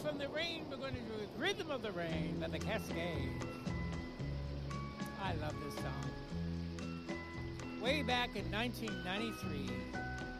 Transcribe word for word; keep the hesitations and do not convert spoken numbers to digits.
from the Rain. We're going to do Rhythm of the Rain by the Cascades. I love this song. Way back in nineteen ninety-three,